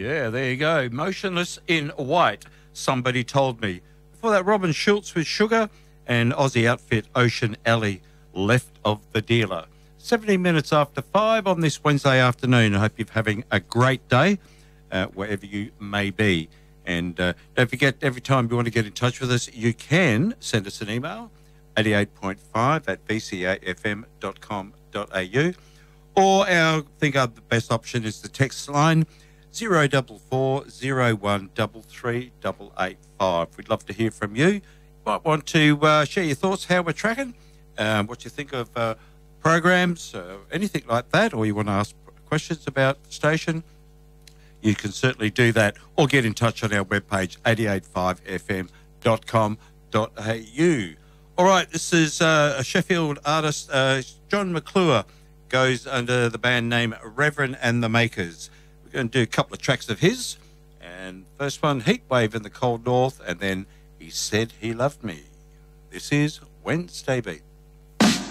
Yeah, there you go. Motionless in White, Somebody Told Me. Before that, Robin Schultz with Sugar and Aussie outfit Ocean Alley, Left of the Dealer. 17 minutes after 5 on this Wednesday afternoon. I hope you're having a great day wherever you may be. And don't forget, every time you want to get in touch with us, you can send us an email, 88.5@bcafm.com.au. Or I think the best option is the text line, 044 01 33885. We'd love to hear from you. You might want to share your thoughts, how we're tracking, what you think of programs, anything like that, or you want to ask questions about the station, you can certainly do that, or get in touch on our webpage, 885fm.com.au. All right, this is a Sheffield artist, John McClure, goes under the band name Reverend and the Makers. We're going to do a couple of tracks of his, and first one, Heatwave in the Cold North, and then He Said He Loved Me. This is Wednesday Beat.